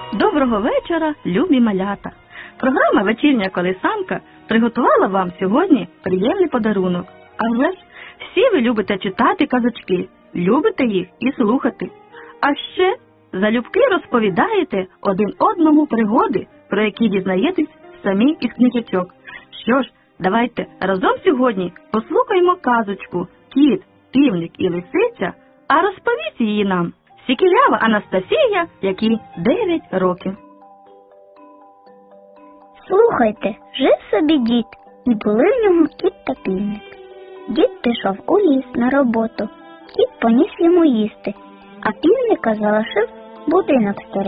Доброго вечора, любі малята! Програма «Вечірня колисанка» приготувала вам сьогодні приємний подарунок. А вже ж, всі ви любите читати казочки, любите їх і слухати. А ще залюбки розповідаєте один одному пригоди, про які дізнаєтесь самі із книжечок. Що ж, давайте разом сьогодні послухаємо казочку «Кіт, півник і лисиця», а розповість її нам Сікілява Анастасія, якій 9 років. Слухайте, жив собі дід, і були в ньому кіт та півник. Дід пішов у ліс на роботу, кіт поніс йому їсти, а півника залишив будинок старий.